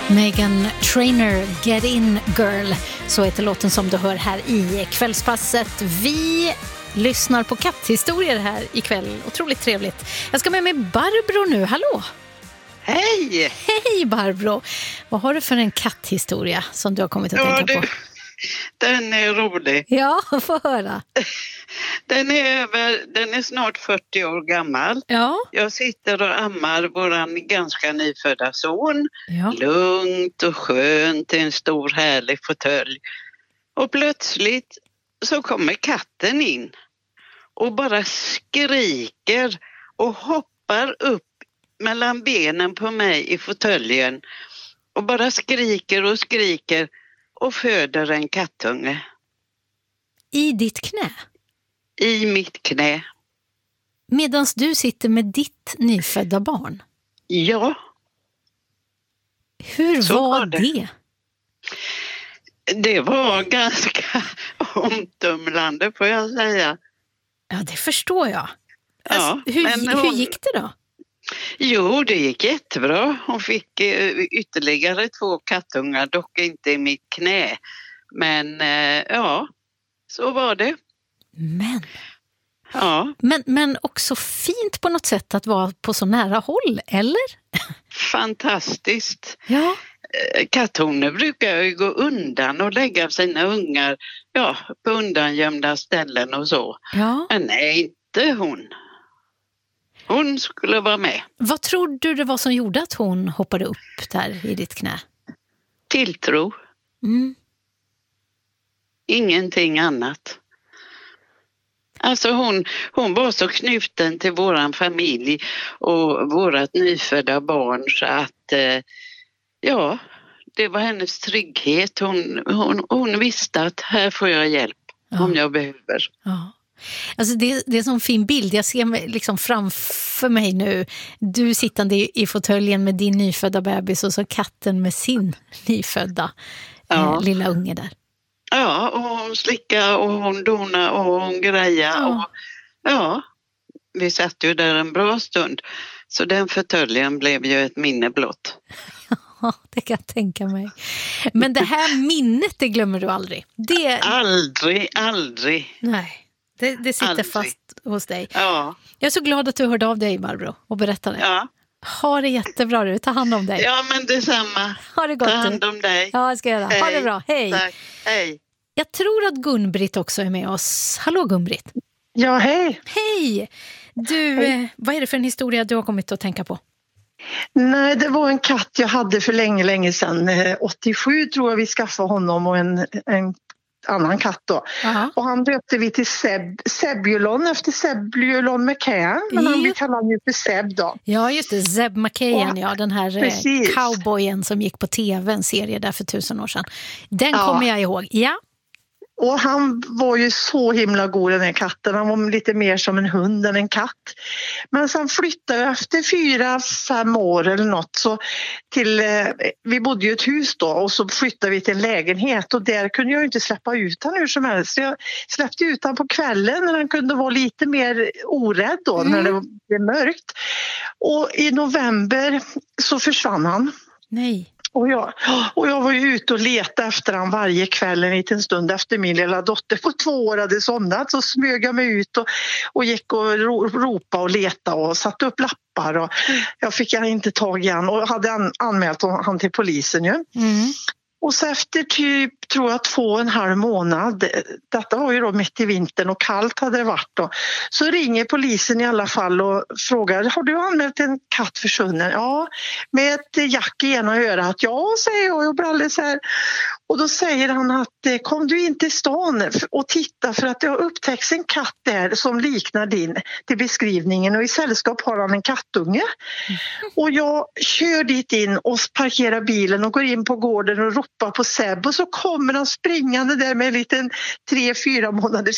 Meghan Trainor, Get In Girl, så heter låten som du hör här i kvällspasset. Vi lyssnar på katthistorier här ikväll, otroligt trevligt. Jag ska med mig Barbro nu, hallå! Hej! Hej Barbro! Vad har du för en katthistoria som du har kommit att tänka på? Den är rolig. Ja, få höra. Den är snart 40 år gammal. Ja. Jag sitter och ammar våran ganska nyfödda son. Ja. Lugnt och skönt i en stor härlig fåtölj. Och plötsligt så kommer katten in. Och bara skriker och hoppar upp mellan benen på mig i fåtöljen. Och bara skriker och skriker. Och föder en kattunge. I ditt knä? I mitt knä. Medans du sitter med ditt nyfödda barn? Ja. Hur var det? Det var ganska omtumlande, får jag säga. Ja, det förstår jag. Ja, hur gick det då? Jo, det gick jättebra. Hon fick ytterligare 2 kattungar, dock inte i mitt knä. Men ja, så var det. Men också fint på något sätt att vara på så nära håll, eller? Fantastiskt. Ja. Katthonor brukar ju gå undan och lägga sina ungar på undangömda ställen och så. Ja. Men nej, inte hon. Hon skulle vara med. Vad tror du det var som gjorde att hon hoppade upp där i ditt knä? Tilltro. Ingenting annat. Alltså hon var så knuten till våran familj och vårat nyfödda barn så att det var hennes trygghet. Hon visste att här får jag hjälp om jag behöver. Ja. Alltså det är en sån fin bild. Jag ser mig liksom framför mig nu. Du sittande i fåtöljen med din nyfödda bebis och så katten med sin nyfödda lilla unge där. Ja, och hon slickade och hon donade och hon grejade. Och, vi satt ju där en bra stund. Så den fåtöljen blev ju ett minne blott. Ja, det kan jag tänka mig. Men det här minnet, det glömmer du aldrig? Aldrig. Nej. Det sitter aldrig fast hos dig. Ja. Jag är så glad att du hörde av dig, Barbro, och berättade. Ja. Ha det jättebra du, ta hand om dig. Ja, men detsamma. Ha det gott. Ta hand om dig. Ja, jag ska göra. Hej. Ha det bra, hej. Tack. Hej. Jag tror att Gun-Britt också är med oss. Hallå Gun-Britt. Ja, hej. Hej. Du, vad är det för en historia du har kommit att tänka på? Nej, det var en katt jag hade för länge sedan. 87 tror jag vi skaffade honom och en annan katt då. Aha. Och han döpte vi till Zebulon efter Zebulon McCann. Men han kallade ju för Zeb då. Ja, just det. Zeb McCann, den här cowboyen som gick på tv, en serie där för 1000 år sedan. Den kommer jag ihåg, ja. Och han var ju så himla god, den här katten. Han var lite mer som en hund än en katt. Men sen flyttade jag efter 4-5 år eller något så vi bodde ju i ett hus då och så flyttade vi till en lägenhet och där kunde jag ju inte släppa ut han hur som helst. Så jag släppte ut han på kvällen när han kunde vara lite mer orädd då när det blev mörkt. Och i november så försvann han. Nej. Och jag var ju ute och letade efter han varje kväll en liten stund efter min lilla dotter på 2 år hade somnat. Så smög jag mig ut och gick och ropade och letade och satte upp lappar. Och jag fick inte tag i han och hade anmält han till polisen ju. Och så efter tror jag 2,5 månad, detta var ju då mitt i vintern och kallt hade det varit då, så ringer polisen i alla fall och frågar, har du anmält en katt försvunnen? Ja, med ett jack i ena örat. Ja, säger jag och bralle så här. Och då säger han att kom du in till stan och titta för att det har upptäckts en katt där som liknar din till beskrivningen och i sällskap har han en kattunge. Och jag kör dit in och parkerar bilen och går in på gården och ropar på Zeb och så kommer han springande där med en liten 3-4 månaders